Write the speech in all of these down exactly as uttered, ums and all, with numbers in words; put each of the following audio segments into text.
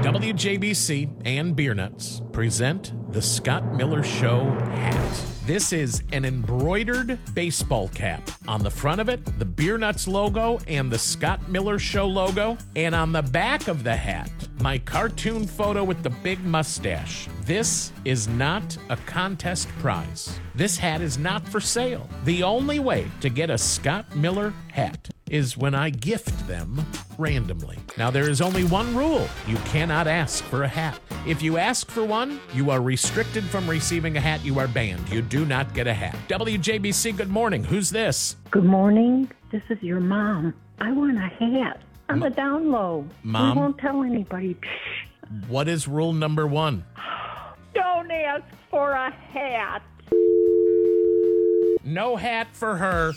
W J B C and Beer Nuts present the Scott Miller Show hat. This is an embroidered baseball cap. On the front of it, the Beer Nuts logo and the Scott Miller Show logo. And on the back of the hat, my cartoon photo with the big mustache. This is not a contest prize. This hat is not for sale. The only way to get a Scott Miller hat is when I gift them randomly. Now, there is only one rule. You cannot ask for a hat. If you ask for one, you are restricted from receiving a hat. You are banned. You do not get a hat. W J B C, good morning. Who's this? Good morning. This is your mom. I want a hat. I'm a down low. Mom? We won't tell anybody. What is rule number one? Don't ask for a hat. No hat for her.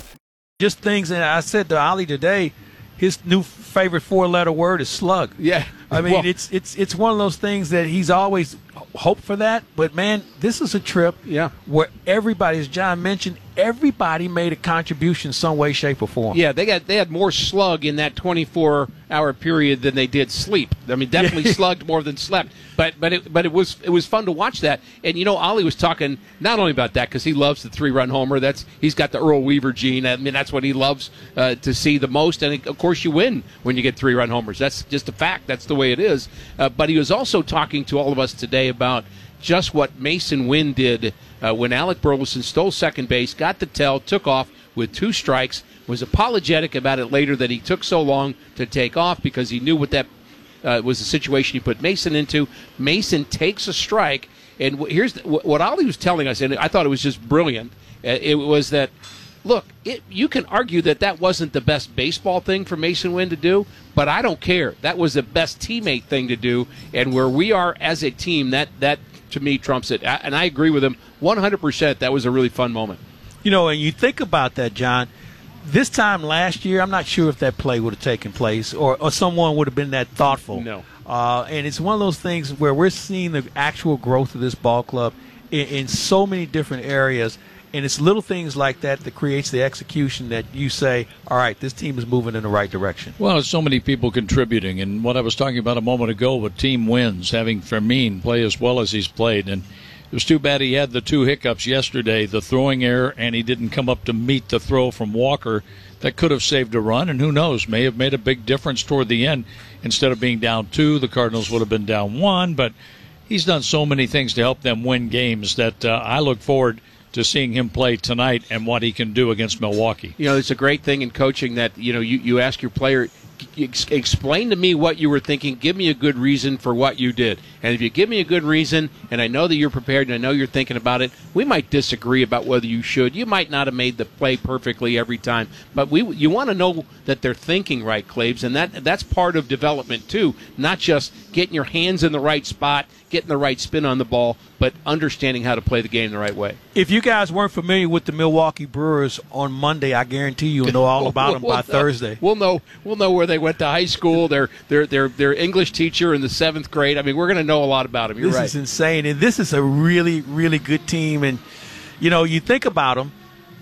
Just things that I said to Ollie today, his new favorite four-letter word is slug. Yeah. I mean, Well- it's it's it's one of those things that he's always hoped for that. But, man, this is a trip Yeah. where everybody, as John mentioned, everybody made a contribution some way, shape, or form. Yeah, they got they had more slug in that twenty-four hour period than they did sleep. I mean, definitely slugged more than slept. But but it but it was it was fun to watch that. And you know, Ollie was talking not only about that because he loves the three run homer. That's he's got the Earl Weaver gene. I mean, that's what he loves uh, to see the most. And of course, you win when you get three run homers. That's just a fact. That's the way it is. Uh, but he was also talking to all of us today about just what Mason Wynn did uh, when Alec Burleson stole second base, got the tell, took off with two strikes, was apologetic about it later that he took so long to take off because he knew what that uh, was the situation he put Mason into. Mason takes a strike, and w- here's the, w- what Ollie was telling us, and I thought it was just brilliant. Uh, it was that, look, it, you can argue that that wasn't the best baseball thing for Mason Wynn to do, but I don't care. That was the best teammate thing to do, and where we are as a team, that that to me trumps it. I, and I agree with him one hundred percent. That was a really fun moment. You know, and you think about that, John. This time last year, I'm not sure if that play would have taken place or, or someone would have been that thoughtful. No. Uh, and it's one of those things where we're seeing the actual growth of this ball club in, in so many different areas. And it's little things like that that creates the execution that you say, all right, this team is moving in the right direction. Well, it's so many people contributing. And what I was talking about a moment ago with team wins, having Fermin play as well as he's played. And it was too bad he had the two hiccups yesterday, the throwing error, and he didn't come up to meet the throw from Walker. That could have saved a run, and who knows, may have made a big difference toward the end. Instead of being down two, the Cardinals would have been down one. But he's done so many things to help them win games that uh, I look forward to seeing him play tonight and what he can do against Milwaukee. You know, it's a great thing in coaching that, you know, you, you ask your player, ex- explain to me what you were thinking. Give me a good reason for what you did. And if you give me a good reason, and I know that you're prepared and I know you're thinking about it, we might disagree about whether you should. You might not have made the play perfectly every time. But we you want to know that they're thinking right, Claves, and that that's part of development, too. Not just getting your hands in the right spot, getting the right spin on the ball, but understanding how to play the game the right way. If you guys weren't familiar with the Milwaukee Brewers on Monday, I guarantee you'll know all about them We'll by know- Thursday. We'll know we'll know where they went to high school, their their their their English teacher in the seventh grade. I mean, we're going to know a lot about them. You're This right. is insane, and this is a really, really good team. And, you know, you think about them,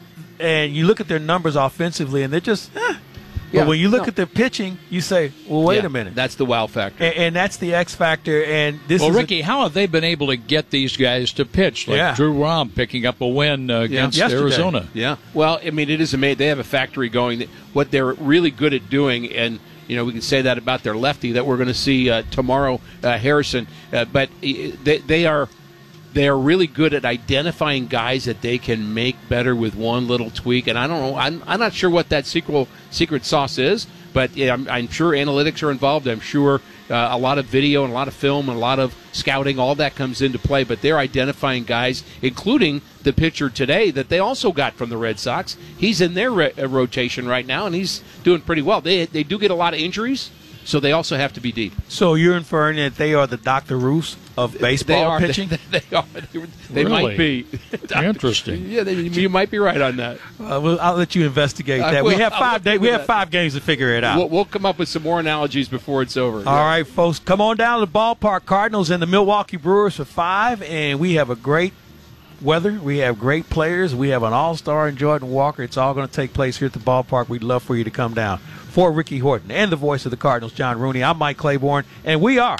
and you look at their numbers offensively, and they're just, eh. Yeah, But when you look no. at their pitching, you say, well, wait Yeah, a minute. That's the wow factor. and, and that's the X factor. And this Well, is a- Ricky, how have they been able to get these guys to pitch? Like Yeah. Drew Rom picking up a win uh, against Yesterday. Arizona. Yeah. Well, I mean, it is amazing. They have a factory going. What they're really good at doing, and you know, we can say that about their lefty that we're going to see uh, tomorrow, uh, Harrison. Uh, but uh, they, they are they are really good at identifying guys that they can make better with one little tweak. And I don't know. I'm, I'm not sure what that secret secret sauce is. But yeah, I'm, I'm sure analytics are involved. I'm sure uh, a lot of video and a lot of film and a lot of scouting, all that comes into play. But they're identifying guys, including the pitcher today that they also got from the Red Sox. He's in their re- uh, rotation right now, and he's doing pretty well. They they do get a lot of injuries, so they also have to be deep. So you're inferring that they are the Doctor Ruth of baseball they are, pitching? They, they are. They Really? might be. Interesting. Yeah, they, you might be right on that. Uh, well, I'll let you investigate I that. will. We have I'll five look days. into We have that. five games to figure it out. We'll, we'll come up with some more analogies before it's over. All right, folks, come on down to the ballpark. Cardinals and the Milwaukee Brewers for five, and we have a great weather. We have great players. We have an all-star in Jordan Walker. It's all going to take place here at the ballpark. We'd love for you to come down. For Ricky Horton and the voice of the Cardinals, John Rooney, I'm Mike Claiborne, and we are